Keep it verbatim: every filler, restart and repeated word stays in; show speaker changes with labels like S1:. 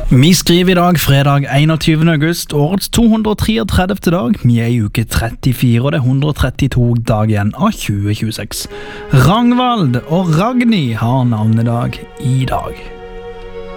S1: Vi skriver i dag fredag enogtyvende august, årets to hundre treogtredivte dag. Vi er i uke trettifire, og det er hundre og trettito dag igjen av tjue tjueseks. Rangvald og Ragni har navnedag i dag.